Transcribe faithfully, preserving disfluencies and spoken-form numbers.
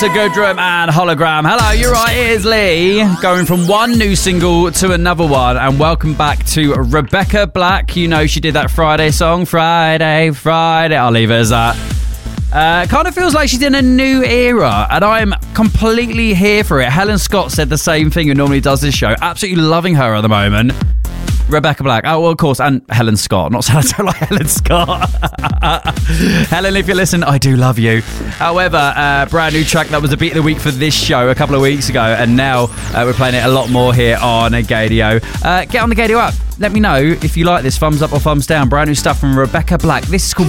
To Goodrum and Hologram. Hello, you're right, it is Lee. Going from one new single to another one. And welcome back to Rebecca Black. You know she did that Friday song. Friday, Friday. I'll leave it as that. Uh, kind of feels like she's in a new era, and I'm completely here for it. Helen Scott said the same thing, who normally does this show. Absolutely loving her at the moment. Rebecca Black. Oh, well, of course. And Helen Scott. Not sounding so like Helen Scott. Helen, if you listen, I do love you. However, uh, brand new track that was the beat of the week for this show a couple of weeks ago. And now uh, we're playing it a lot more here on Gadio. Uh, get on the Gadio app. Let me know if you like this. Thumbs up or thumbs down. Brand new stuff from Rebecca Black. This is called